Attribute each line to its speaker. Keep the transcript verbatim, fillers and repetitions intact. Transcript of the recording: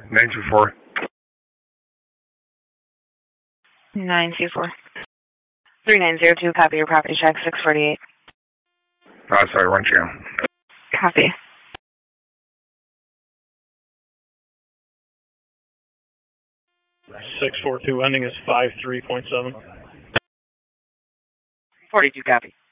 Speaker 1: nine two four.
Speaker 2: nine two four. three nine zero two, copy your property check, six forty-eight.
Speaker 1: Uh, sorry, one channel.
Speaker 2: Copy.
Speaker 3: six four two, ending is five three point seven.
Speaker 2: forty-two, copy.